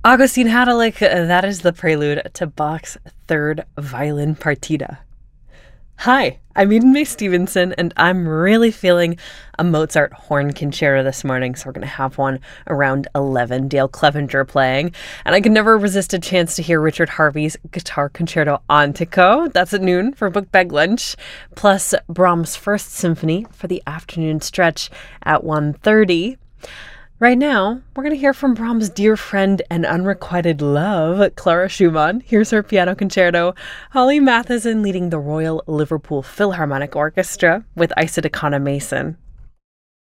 Augustine Hadalick, that is the prelude to Bach's Third Violin Partita. Hi, I'm Eden May Stevenson, and I'm really feeling a Mozart horn concerto this morning, so we're going to have one around 11, Dale Clevenger playing. And I could never resist a chance to hear Richard Harvey's Guitar Concerto Antico. That's at noon for Book Bag Lunch, plus Brahms' First Symphony for the afternoon stretch at 1:30. Right now, we're going to hear from Brahms' dear friend and unrequited love, Clara Schumann. Here's her piano concerto. Holly Matheson leading the Royal Liverpool Philharmonic Orchestra with Isa Dakana Mason.